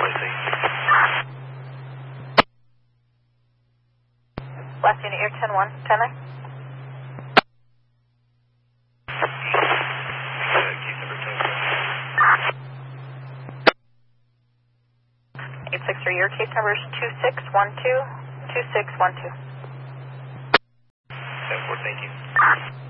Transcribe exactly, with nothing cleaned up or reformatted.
Last unit here, ten one, ten nine. eight six three, your case number is two six one two, two six one two. ten four, thank you.